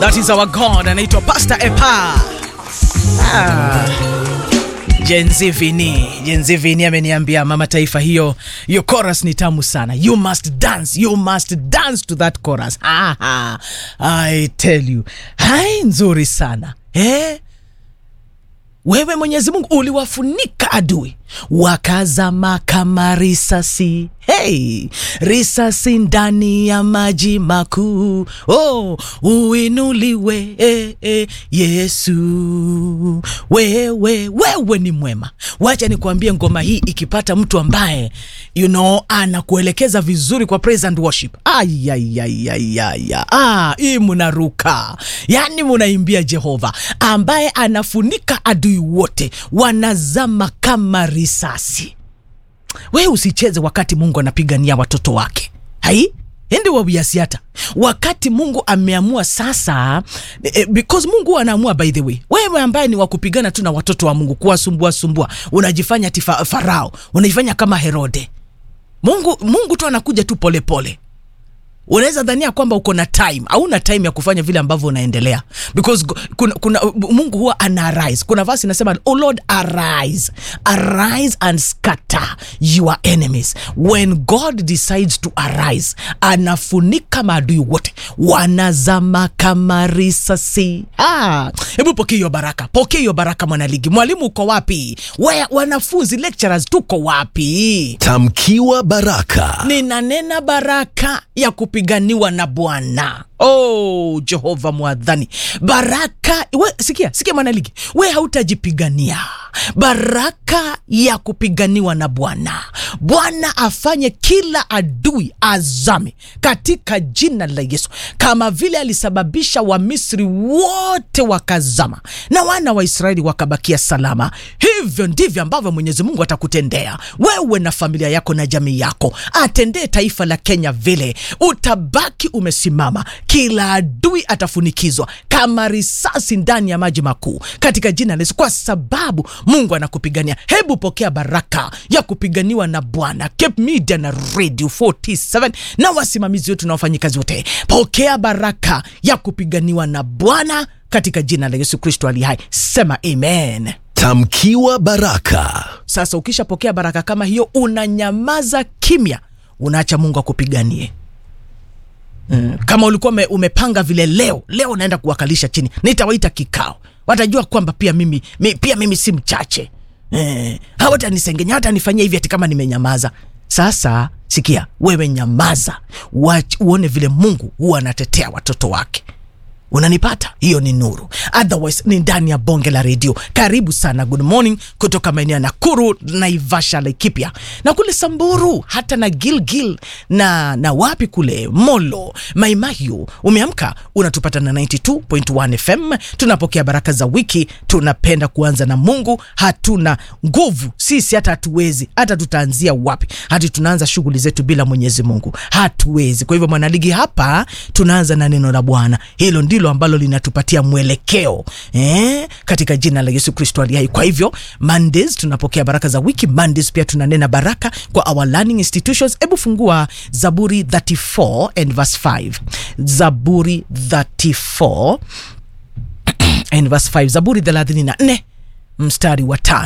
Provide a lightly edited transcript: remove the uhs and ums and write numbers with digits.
That is our God, anaitwa Pastor Epa. Gen Z Vini ameniambia mama taifa, hiyo chorus ni tamu sana. You must dance to that chorus. I tell you. Hai, nzuri sana. Wewe Mwenyezi Mungu uliwafunika adui, wakazama kama risasi. Hey, risasi ndani ya maji makuu. Oh, uinuliwe Yesu. Wewe ni mwema. Wacha nikwambie, ngoma hii ikipata mtu ambaye anakuelekeza vizuri kwa praise and worship. Hii munaruka. Yani munaimbia Jehova ambaye anafunika adui wote, wanazama kama risasi. Wewe usicheze wakati Mungu anapigania watoto wake. Hai? Ende wabiasiata. Wakati Mungu ameamua sasa, because Mungu anaamua, by the way. Wewe ambaye ni wakupigana tu na watoto wa Mungu, kuwasumbua, unajifanya Farao, unajifanya kama Herode. Mungu tu anakuja tu pole pole. Unaweza dhania kwamba uko na time, au una time ya kufanya vile ambavyo unaendelea, because kuna Mungu huwa ana-arise. Kuna verse inasema, "Oh Lord, arise and scatter your enemies." When God decides to arise, anafunika maadui wote, wanazama kama risasi. Hebu pokea hiyo baraka mwanaligi. Mwalimu uko wapi? Wanafunzi, lecturers tuko wapi? Tamkiwa baraka. Ninanena baraka ya kupiganiwa na Bwana. Oh, Jehova mwadhani. Baraka, sikia mwanaligi. Hautajipigania. Baraka ya kupiganiwa na Bwana. Bwana afanye kila adui azame katika jina la Yesu. Kama vile alisababisha Wamisri wote wakazama na wana wa Israeli wakabakia salama, hivyo ndivyo ambavyo Mwenyezi Mungu atakutendea wewe na familia yako na jamii yako. Atendee taifa la Kenya vile. Utabaki umesimama. Kila adui atafunikizwa kama risasi ndani ya maji makuu katika jina la Yesu, kwa sababu Mungu anakupigania. Hebu pokea baraka ya kupiganiwa na Bwana. Cape Media na Radio 47 na wasimamizi wetu na wafanyikazi wote, pokea baraka ya kupiganiwa na Bwana katika jina la Yesu Kristo aliye hai. Sema amen. Tamkiwa baraka. Sasa ukishapokea baraka kama hiyo, unanyamaza kimya, unaacha Mungu akupiganie. Kama ulikuwa umepanga vile, leo naenda kuwakalisha chini, nitawaita kikao, watajua kwamba pia mimi si mchache. Hawatanisengenya, hawatanifanyia hivi ati kama nimenyamaza. Sasa sikia, wewe nyamaza, uone vile Mungu huwa anatetea watoto wake. Unanipata? Hiyo ni nuru. Otherwise ni ndani ya bonge la radio. Karibu sana, good morning kutoka maeneo ya Nakuru, Naivasha, Laikipia na kule Samburu, hata na Gilgil na wapi kule Molo, Maimahiu. Umeamka, unatupata na 92.1 FM. Tunapokea baraka za wiki. Tunapenda kuanza na Mungu. Hatuna nguvu sisi, hata hatuwezi, hata tutaanzia wapi? Hadi tunaanza shughuli zetu bila Mwenyezi Mungu, hatuwezi. Kwa hivyo mwanaligi, hapa tunaanza na neno la Bwana. Hilo ndilo ambalo linatupatia mwelekeo katika jina la Yesu Kristo aliye hai. Kwa hivyo Mondays tunapokea baraka za wiki. Mondays pia tunanena baraka kwa our learning institutions. Hebu fungua Zaburi 34 and verse 5. Zaburi 34 and verse 5. Zaburi 34 mstari wa 5.